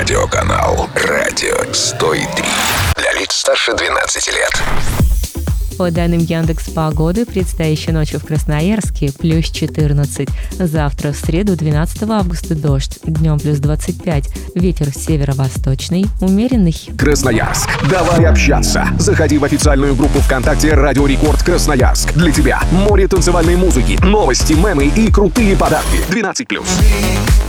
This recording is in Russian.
Аудиоканал «Радио 103». Для лиц старше 12 лет. По данным Яндекс.Погоды, предстоящей ночью в Красноярске плюс 14. Завтра в среду, 12 августа, дождь. Днем плюс 25. Ветер северо-восточный, умеренный. Красноярск. Давай общаться. Заходи в официальную группу ВКонтакте «Радио Рекорд Красноярск». Для тебя море танцевальной музыки, новости, мемы и крутые подарки. 12+.